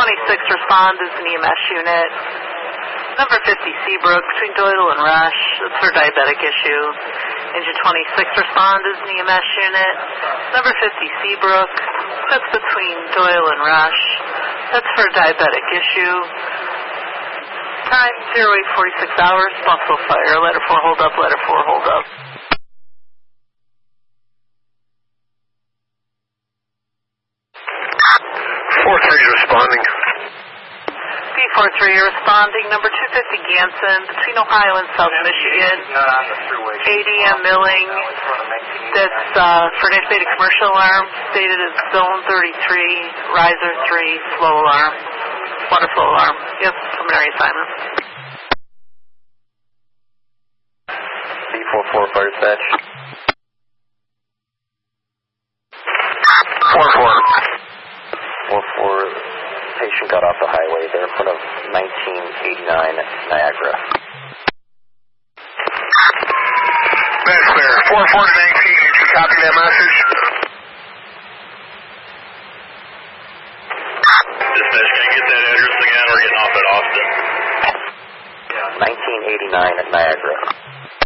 26 respond is an EMS unit. Number 50 Seabrook between Doyle and Rush. That's for diabetic issue. Engine 26 respond is an EMS unit. Number 50 Seabrook. That's between Doyle and Rush. That's for diabetic issue. Time 0846 hours. Buffalo Fire. Letter 4 hold up. Letter 4 hold up. 4-3 responding. B-43 responding. Number 250 Ganson between Ohio and South Michigan. ADM milling. That's for an activated commercial alarm. Stated as zone 33, riser 3, slow alarm. Water flow alarm. Yep, preliminary assignment. B44 fire dispatch. 4-4. Patient got off the highway there in front of 1989 Niagara. That's clear. 4-4 to 19. Did you copy that message? Dispatch, can I get that address again? We're getting off at Austin. 1989 Niagara.